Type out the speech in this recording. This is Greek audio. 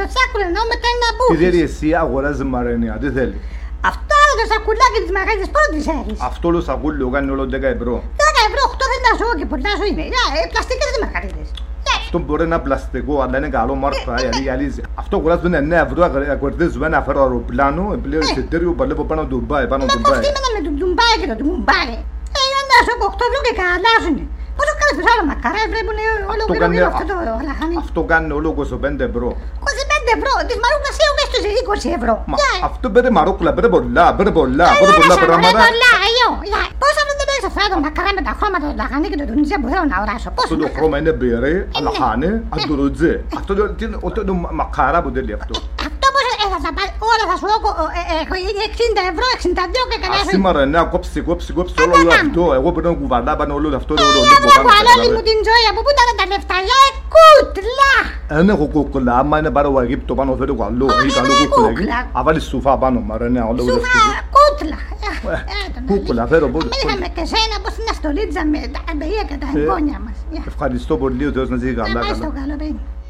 το σάκουλο εννοώ μετά είναι να μπούχεις. Κύριε, εσύ αγοράζει μαρενία, τι θέλει. Αυτό το σακουλάκι της μαγαζιάς πρώτης έχεις. Αυτό το σακούλιο κάνει όλο 10 ευρώ. 10 ευρώ, 8 δεν τα ζω και πολλά σου είναι. Πλαστικές δεν μαγαρίδες. Αυτό μπορεί να είναι πλαστικό, αλλά είναι καλό μάρκα, γιατί γυαλίζει. Αυτό κουράζουν 9 ευρώ, ακορδίζουμε ένα φέρο αεροπλάνο, πλέον εισιτήριο παλεύω πάνω του Ντουμπάι. Μα κοστίμενα με τον Ντουμπάι και τον Ντουμπάι. Να σου πω 8 ευρώ και καλάζουνε. Πόσο κάνεις τους άλλους μακαρές, βλέπουν όλο γύρω αυτό το λαχανί. Αυτό κάνει όλο 25 ευρώ. 25 ευρώ, της μαρούκλας έχουν στους 20 ευρώ. Αυτό πήρε μαρούκλα, πήρε πολλά πράγματα. Πώς αυτό δεν έχεις αυτά το μακαρά με τα χρώματα του λαχανί και το τουντζέ που θέλω να αγοράσω. Αυτό το χρώμα είναι μπερέ, λαχανί, αντουροτζέ. Αυτό το μακαρά που τέλει αυτό. Αυτό πώς θα τα πάρει, όλα θα σου έχω 60 ευρώ, 62 και καλά σου. Σήμερα ναι, κόψει όλο αυτό. Εγώ πρέπει να κουβαλά πάνω όλο αυτό. Κουβαλόλη μου την ζωή, από πού ήταν τα λεφτά, κούτλα. Δεν έχω κούκλα, άμα είναι πάρω Αιγύπτο πάνω φέρω καλό ή καλό κούκλα. Αν βάλεις σουφά πάνω, μαρενέα, όλο αυτό. Σουφά, κούτλα. Κούκλα, φέρω πότε. Είχαμε και σένα πως είναι αστολίτσα με τα αμπελία και τα εγγόνια μας. Ευχαριστώ πολύ, ο Θεός να ζει καλά. Να πάει στο καλό, παιδί.